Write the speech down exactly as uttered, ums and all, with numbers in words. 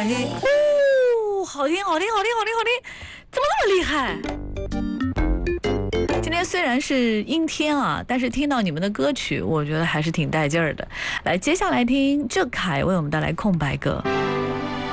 哦，好听，好听，好听，好听，好听，怎么那么厉害？今天虽然是阴天啊，但是听到你们的歌曲，我觉得还是挺带劲儿的。来，接下来听郑恺为我们带来空白格。